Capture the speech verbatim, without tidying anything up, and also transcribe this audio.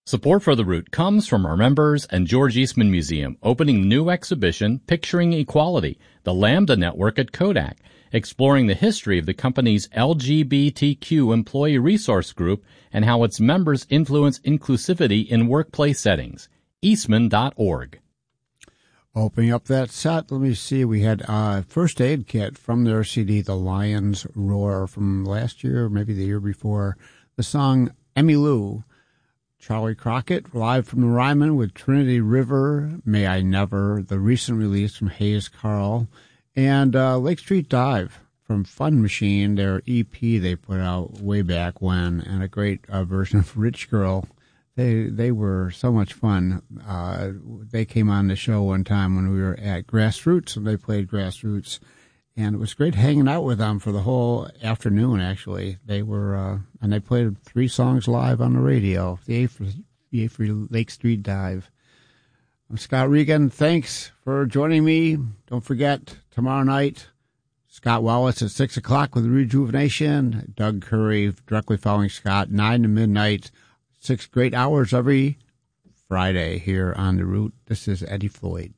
Support for The Root comes from our members and George Eastman Museum, opening new exhibition Picturing Equality, the Lambda Network at Kodak, exploring the history of the company's L G B T Q employee resource group and how its members influence inclusivity in workplace settings. Eastman dot org. Opening up that set, let me see, we had uh, First Aid Kit from their C D, The Lion's Roar, from last year, maybe the year before. The song Emmylou. Charlie Crockett, live from the Ryman with Trinity River, May I Never, the recent release from Hayes Carl, and uh, Lake Street Dive from Fun Machine, their E P they put out way back when, and a great uh, version of Rich Girl. They they were so much fun. Uh, they came on the show one time when we were at Grassroots, and they played Grassroots. And it was great hanging out with them for the whole afternoon, actually. They were, uh, and they played three songs live on the radio, the Avery, the Avery Lake Street Dive. I'm Scott Regan. Thanks for joining me. Don't forget, tomorrow night, Scott Wallace at six o'clock with Rejuvenation. Doug Curry directly following Scott, nine to midnight. Six great hours every Friday here on The Root. This is Eddie Floyd.